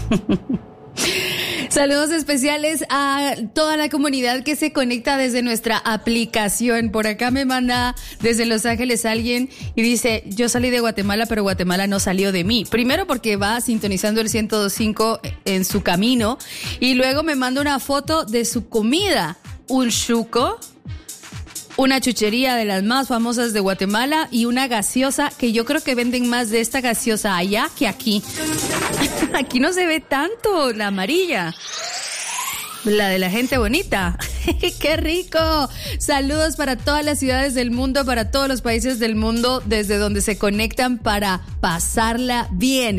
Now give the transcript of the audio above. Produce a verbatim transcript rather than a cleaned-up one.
Saludos especiales a toda la comunidad que se conecta desde nuestra aplicación. Por acá me manda desde Los Ángeles alguien y dice, yo salí de Guatemala, pero Guatemala no salió de mí. Primero porque va sintonizando el ciento dos punto cinco en su camino y luego me manda una foto de su comida, un chuco, una chuchería de las más famosas de Guatemala y una gaseosa que yo creo que venden más de esta gaseosa allá que aquí. Aquí no se ve tanto la amarilla, la de la gente bonita. ¡Qué rico! Saludos para todas las ciudades del mundo, para todos los países del mundo, desde donde se conectan para pasarla bien.